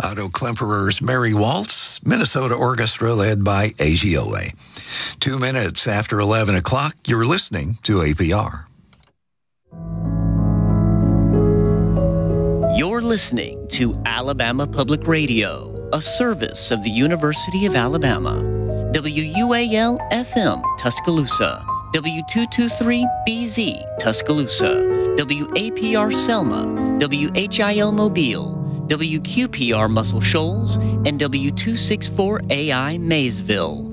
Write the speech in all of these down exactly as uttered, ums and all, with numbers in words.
Otto Klemperer's Merry Waltz, Minnesota Orchestra led by A G O A. Two minutes after eleven o'clock, you're listening to A P R. You're listening to Alabama Public Radio, a service of the University of Alabama. W U A L F M, Tuscaloosa. W two twenty-three B Z, Tuscaloosa. W A P R Selma. W H I L Mobile. W Q P R Muscle Shoals. And W two sixty-four A I Maysville.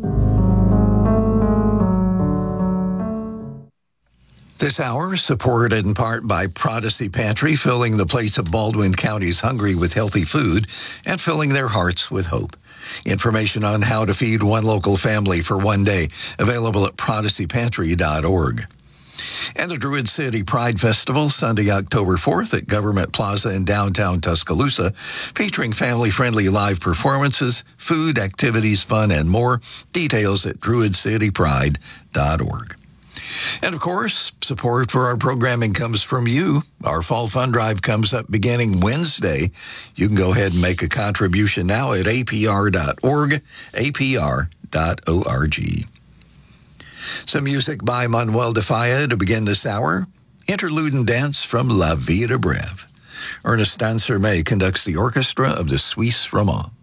This hour supported in part by Prodigy Pantry, filling the plates of Baldwin County's hungry with healthy food and filling their hearts with hope. Information on how to feed one local family for one day, available at prodigy pantry dot org. And the Druid City Pride Festival, Sunday, October fourth at Government Plaza in downtown Tuscaloosa, featuring family-friendly live performances, food, activities, fun, and more. Details at druid city pride dot org. And, of course, support for our programming comes from you. Our Fall Fund Drive comes up beginning Wednesday. You can go ahead and make a contribution now at A P R dot org, A P R dot org. Some music by Manuel de Falla to begin this hour. Interlude and dance from La Vie de Brève. Ernest Danser May conducts the orchestra of the Suisse Romand.